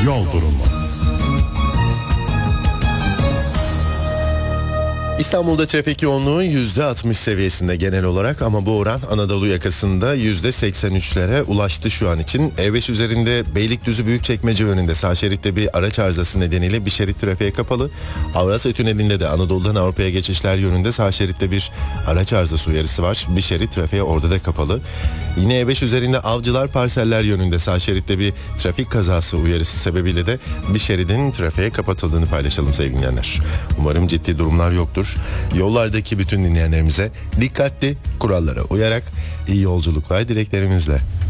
Yol durumu. İstanbul'da trafik yoğunluğu %60 seviyesinde genel olarak ama bu oran Anadolu yakasında %83'lere ulaştı şu an için. E5 üzerinde Beylikdüzü Büyükçekmece yönünde sağ şeritte bir araç arızası nedeniyle bir şerit trafiğe kapalı. Avrasya Tüneli'nde de Anadolu'dan Avrupa'ya geçişler yönünde sağ şeritte bir araç arızası uyarısı var. Bir şerit trafiğe orada da kapalı. Yine E5 üzerinde Avcılar Parseller yönünde sağ şeritte bir trafik kazası uyarısı sebebiyle de bir şeridin trafiğe kapatıldığını paylaşalım sevgili dinleyenler. Umarım ciddi durumlar yoktur. Yollardaki bütün dinleyenlerimize dikkatli, kurallara uyarak iyi yolculuklar dileklerimizle.